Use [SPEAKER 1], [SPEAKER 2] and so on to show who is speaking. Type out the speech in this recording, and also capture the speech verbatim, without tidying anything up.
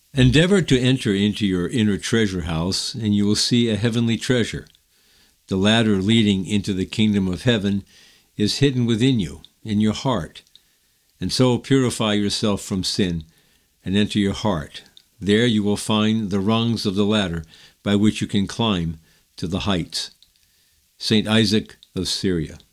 [SPEAKER 1] Endeavor to enter into your inner treasure house, and you will see a heavenly treasure. The ladder leading into the kingdom of heaven is hidden within you, in your heart. And so purify yourself from sin and enter your heart. There you will find the rungs of the ladder by which you can climb to the heights. Saint Isaac of Syria.